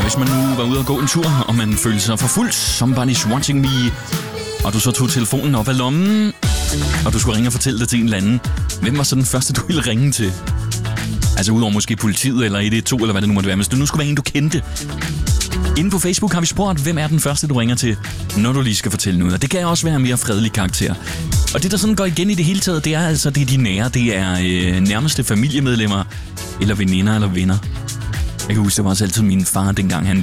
Hvis man nu var ude og gå en tur, og man følte sig forfulgt, somebody's watching me, og du så tog telefonen op af lommen, og du skulle ringe og fortælle det til en eller anden, hvem var så den første, du ville ringe til? Altså udover måske politiet eller 112, eller hvad det nu måtte være, hvis det nu skulle være en, du kendte. Inde på Facebook har vi spurgt, hvem er den første, du ringer til, når du lige skal fortælle noget. Og det kan også være mere fredelig karakter. Og det, der sådan går igen i det hele taget, det er altså det er de nære. Det er nærmeste familiemedlemmer, eller veninder eller venner. Jeg kan huske, det var også altid min far, dengang han